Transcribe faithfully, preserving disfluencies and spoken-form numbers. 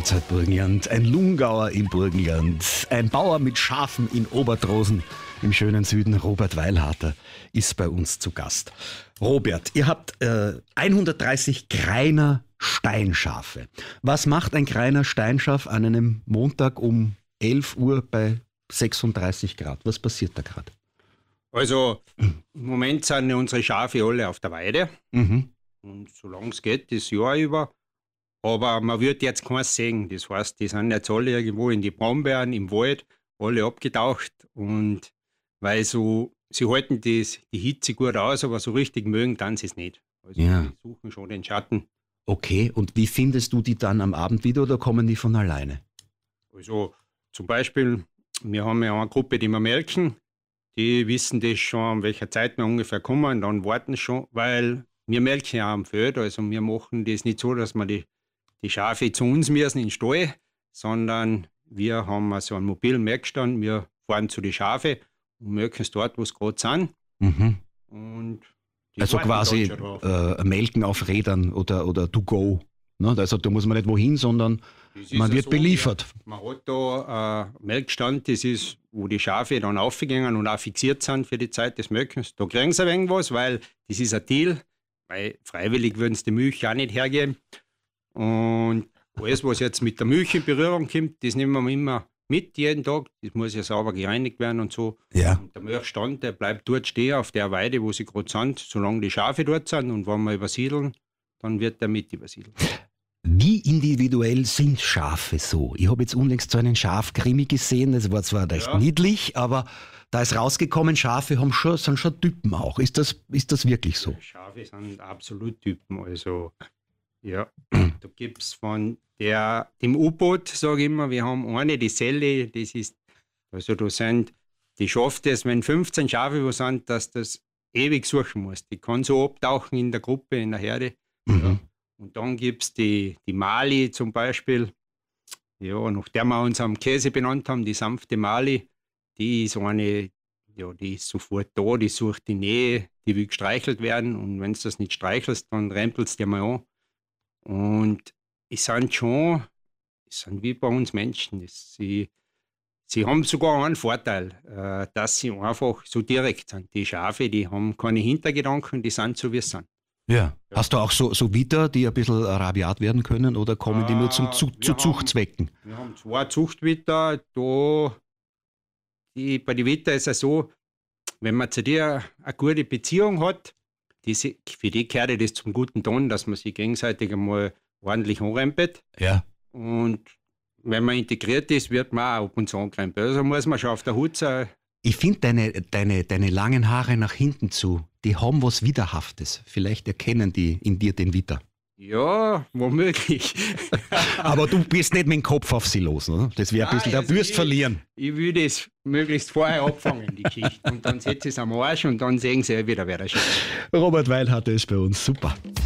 Allzeit-Burgenland, ein Lungauer im Burgenland, ein Bauer mit Schafen in Obertrosen im schönen Süden, Robert Weilharter, ist bei uns zu Gast. Robert, ihr habt äh, hundertdreißig Greiner Steinschafe. Was macht ein Greiner Steinschaf an einem Montag um elf Uhr bei sechsunddreißig Grad? Was passiert da gerade? Also im Moment sind unsere Schafe alle auf der Weide. Mhm. Und solange es geht, das Jahr über. Aber man wird jetzt keins sehen. Das heißt, die sind jetzt alle irgendwo in die Brombeeren, im Wald, alle abgetaucht. Und weil so, sie halten das, die Hitze gut aus, aber so richtig mögen dann sie es nicht. Also Ja. die suchen schon den Schatten. Okay, und wie findest du die dann am Abend wieder oder kommen die von alleine? Also zum Beispiel, wir haben ja eine Gruppe, die wir melken. Die wissen das schon, an welcher Zeit wir ungefähr kommen, dann warten sie schon, weil wir melken ja am Feld. Also wir machen das nicht so, dass wir die die Schafe zu uns müssen in den Stall, sondern wir haben so einen mobilen Melkstand. Wir fahren zu den Schafen und melken es dort, wo es gerade sind. Mhm. Und die Also warten quasi dort schon drauf. äh, melken auf Rädern oder, oder to go. Ne? Also da muss man nicht wohin, sondern Das ist man ja wird so, beliefert. ja, man hat da einen Melkstand, das ist, wo die Schafe dann aufgehen und auch fixiert sind für die Zeit des Melkens. Da kriegen sie ein wenig was, weil das ist ein Deal, weil freiwillig würden sie die Milch auch nicht hergeben. Und alles, was jetzt mit der Milch in Berührung kommt, das nehmen wir immer mit jeden Tag. Das muss ja sauber gereinigt werden und so. Ja. Und der Milchstand, der bleibt dort stehen auf der Weide, wo sie gerade sind, solange die Schafe dort sind. Und wenn wir übersiedeln, dann wird der mit übersiedelt. Wie individuell sind Schafe so? Ich habe jetzt unlängst so einen Schafkrimi gesehen, das war zwar recht Ja. niedlich, aber da ist rausgekommen, Schafe haben schon, sind schon Typen auch. Ist das, ist das wirklich so? Schafe sind absolut Typen. Also, ja, da gibt es von der, dem U-Boot, sage ich immer, wir haben eine, die Selle, das ist, also da sind, die schafft es, wenn fünfzehn Schafe wo sind, dass das ewig suchen muss. Die kann so abtauchen in der Gruppe, in der Herde. Mhm. Und dann gibt es die, die Mali zum Beispiel, ja, nach der wir uns am Käse benannt haben, die sanfte Mali, die ist eine, ja, die ist sofort da, die sucht die Nähe, die will gestreichelt werden und wenn du das nicht streichelst, dann rempelst du die mal an. Und es sind schon, es sind wie bei uns Menschen, das, sie, sie haben sogar einen Vorteil, äh, dass sie einfach so direkt sind. Die Schafe, die haben keine Hintergedanken, die sind so, wie sie sind. Ja. Hast du auch so, so Witter, die ein bisschen rabiat werden können oder kommen die nur zum zu, Äh, wir zu haben- Zuchtzwecken? Wir haben zwei Zuchtwitter. Da, die, bei den Witter ist es so, wenn man zu dir eine gute Beziehung hat, die, sie- für die gehört das zum guten Ton, dass man sich gegenseitig einmal ordentlich anrempelt. Ja. Und wenn man integriert ist, wird man auch ab und zu angerempelt. Also muss man schon auf der Hut sein. Ich finde deine, deine, deine langen Haare nach hinten zu, die haben was Widerhaftes. Vielleicht erkennen die in dir den Witter. Ja, womöglich. Aber du bist nicht mit dem Kopf auf sie los, ne? Das wäre ein Nein, bisschen, da also wirst ich- verlieren. Ich will das möglichst vorher abfangen, die Geschichte. Und dann setze ich es am Arsch und dann sehen sie ja wieder, wer der Chef ist. Robert Weilharter ist bei uns, super.